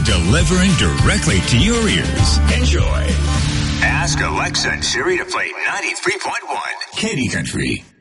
delivering directly to your ears. Enjoy. Ask Alexa and Siri to play 93.1 Katy Country.